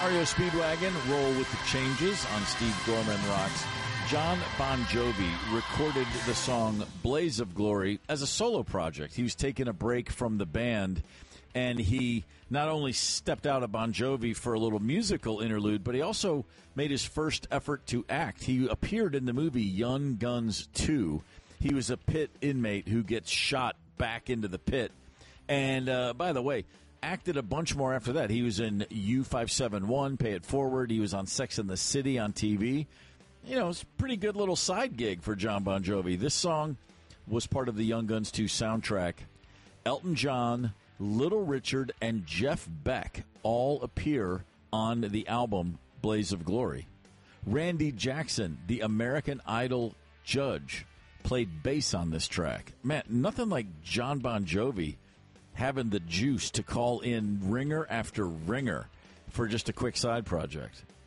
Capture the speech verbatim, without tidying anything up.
R E O Speedwagon, roll with the changes on Steve Gorman Rocks. John Bon Jovi recorded the song Blaze of Glory as a solo project. He was taking a break from the band, and he not only stepped out of Bon Jovi for a little musical interlude, but he also made his first effort to act. He appeared in the movie Young Guns two. He was a pit inmate who gets shot back into the pit. And uh, by the way, acted a bunch more after that. He was in U five seventy-one, Pay It Forward. He was on Sex and the City on T V. You know, it's a pretty good little side gig for John Bon Jovi. This song was part of the Young Guns two soundtrack. Elton John, Little Richard, and Jeff Beck all appear on the album Blaze of Glory. Randy Jackson, the American Idol judge, played bass on this track. Man, nothing like John Bon Jovi having the juice to call in ringer after ringer for just a quick side project.